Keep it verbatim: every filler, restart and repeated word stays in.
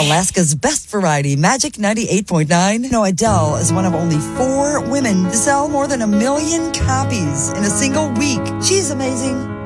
Alaska's best variety, Magic ninety-eight point nine. You know, Adele is one of only four women to sell more than a million copies in a single week. She's amazing.